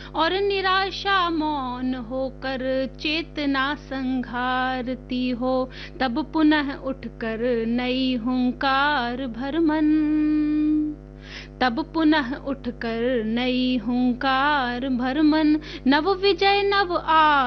और निराशा मौन होकर चेतना संघारती हो, तब पुनः उठकर नई हुंकार भर मन, तब पुनः उठकर नई हुंकार भर मन। नव विजय नव आ